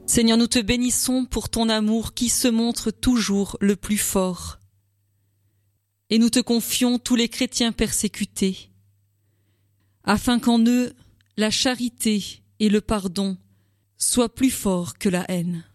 Seigneur, nous te bénissons pour ton amour qui se montre toujours le plus fort. Et nous te confions tous les chrétiens persécutés, afin qu'en eux, la charité et le pardon soient plus forts que la haine.